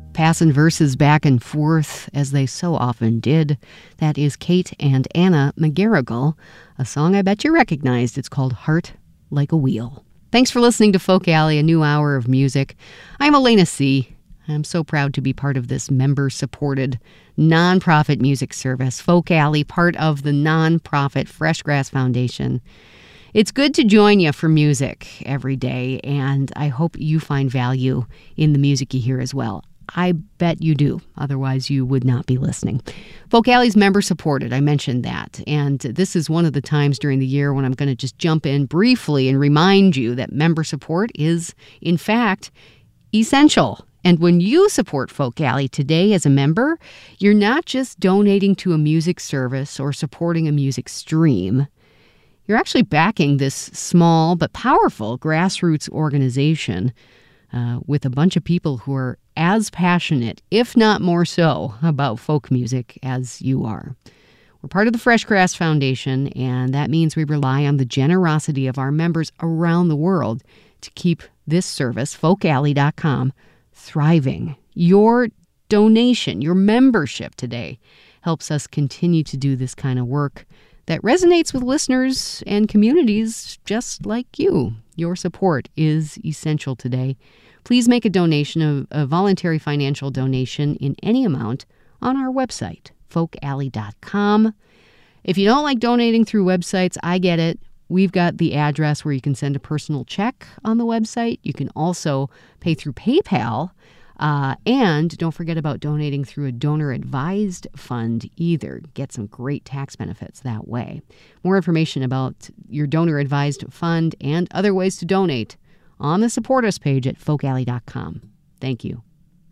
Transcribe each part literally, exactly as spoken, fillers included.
passing verses back and forth as they so often did. That is Kate and Anna McGarrigle, a song I bet you recognized. It's called Heart Like a Wheel. Thanks for listening to Folk Alley, a new hour of music. I'm Elena C. I'm so proud to be part of this member-supported nonprofit music service, Folk Alley, part of the nonprofit Fresh Grass Foundation. It's good to join you for music every day, and I hope you find value in the music you hear as well. I bet you do. Otherwise, you would not be listening. Folk Alley's member-supported. I mentioned that. And this is one of the times during the year when I'm going to just jump in briefly and remind you that member support is, in fact, essential. And when you support Folk Alley today as a member, you're not just donating to a music service or supporting a music stream. You're actually backing this small but powerful grassroots organization uh, with a bunch of people who are as passionate, if not more so, about folk music as you are. We're part of the Fresh Grass Foundation, and that means we rely on the generosity of our members around the world to keep this service, folk alley dot com, thriving. Your donation, your membership today, helps us continue to do this kind of work that resonates with listeners and communities just like you. Your support is essential today. Please make a donation, a, a voluntary financial donation in any amount on our website, folk alley dot com. If you don't like donating through websites, I get it. We've got the address where you can send a personal check on the website. You can also pay through PayPal. Uh, and don't forget about donating through a donor-advised fund either. Get some great tax benefits that way. More information about your donor-advised fund and other ways to donate on the Support Us page at folk alley dot com. Thank you.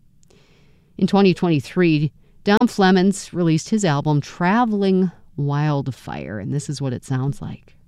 In twenty twenty-three, Dom Flemons released his album Traveling Wildfire, and this is what it sounds like.